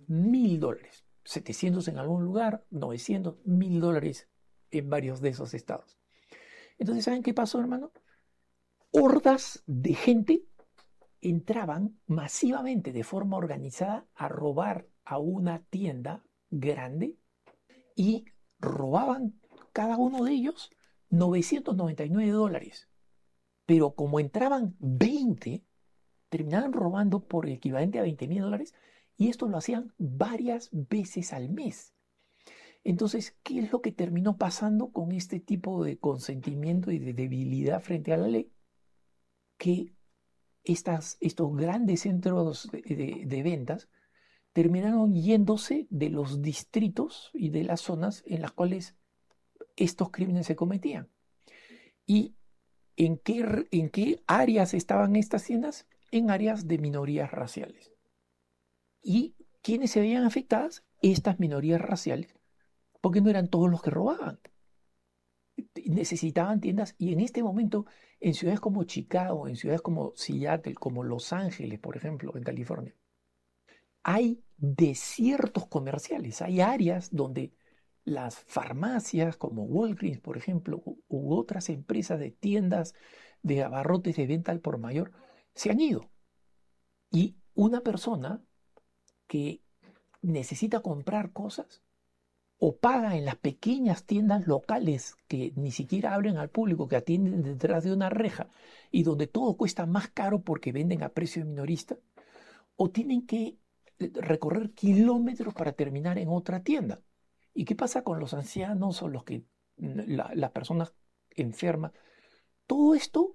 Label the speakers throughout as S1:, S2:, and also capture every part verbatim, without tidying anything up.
S1: mil dólares. setecientos en algún lugar, novecientos, mil dólares en varios de esos estados. Entonces, ¿saben qué pasó, hermano? Hordas de gente entraban masivamente, de forma organizada, a robar a una tienda grande y robaban cada uno de ellos novecientos noventa y nueve dólares. Pero como entraban veinte, terminaban robando por el equivalente a veinte mil dólares y esto lo hacían varias veces al mes. Entonces, ¿qué es lo que terminó pasando con este tipo de consentimiento y de debilidad frente a la ley? Que estas, estos grandes centros de, de, de ventas terminaron yéndose de los distritos y de las zonas en las cuales estos crímenes se cometían. ¿Y en qué, en qué áreas estaban estas tiendas? En áreas de minorías raciales. ¿Y quiénes se veían afectadas? Estas minorías raciales, porque no eran todos los que robaban. Necesitaban tiendas y en este momento en ciudades como Chicago, en ciudades como Seattle, como Los Ángeles, por ejemplo, en California, hay desiertos comerciales, hay áreas donde las farmacias como Walgreens, por ejemplo, u, u otras empresas de tiendas de abarrotes de venta al por mayor se han ido. Y una persona que necesita comprar cosas o paga en las pequeñas tiendas locales que ni siquiera abren al público, que atienden detrás de una reja y donde todo cuesta más caro porque venden a precio minorista, o tienen que recorrer kilómetros para terminar en otra tienda. ¿Y qué pasa con los ancianos o los que, la, las personas enfermas? Todo esto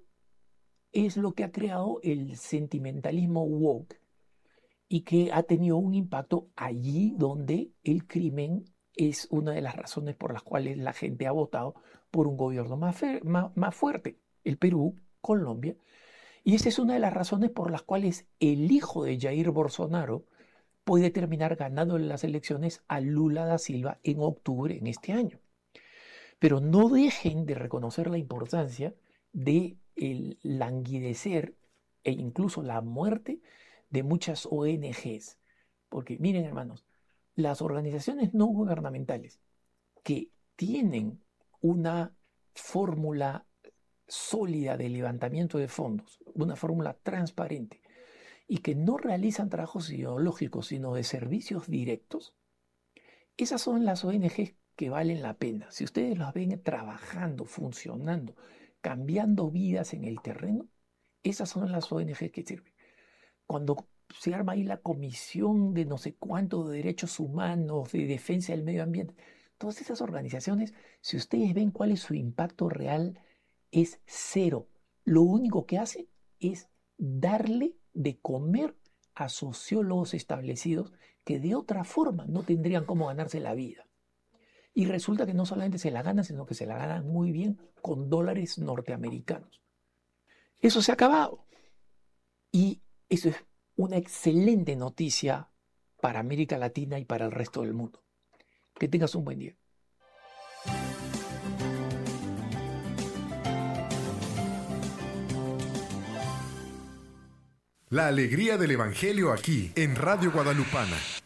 S1: es lo que ha creado el sentimentalismo woke y que ha tenido un impacto allí donde el crimen es una de las razones por las cuales la gente ha votado por un gobierno más, más, más fuerte, el Perú, Colombia, y esa es una de las razones por las cuales el hijo de Jair Bolsonaro puede terminar ganando en las elecciones a Lula da Silva en octubre en este año. Pero no dejen de reconocer la importancia de el languidecer e incluso la muerte de muchas O N Ges. Porque miren, hermanos, las organizaciones no gubernamentales que tienen una fórmula sólida de levantamiento de fondos, una fórmula transparente, y que no realizan trabajos ideológicos, sino de servicios directos, esas son las O N Ges que valen la pena. Si ustedes las ven trabajando, funcionando, cambiando vidas en el terreno, esas son las O N Ges que sirven. Cuando se arma ahí la comisión de no sé cuánto de derechos humanos, de defensa del medio ambiente, todas esas organizaciones, si ustedes ven cuál es su impacto real, es cero. Lo único que hacen es darle de comer a sociólogos establecidos que de otra forma no tendrían cómo ganarse la vida. Y resulta que no solamente se la ganan, sino que se la ganan muy bien con dólares norteamericanos. Eso se ha acabado. Y eso es una excelente noticia para América Latina y para el resto del mundo. Que tengas un buen día.
S2: La alegría del Evangelio aquí, en Radio Guadalupana.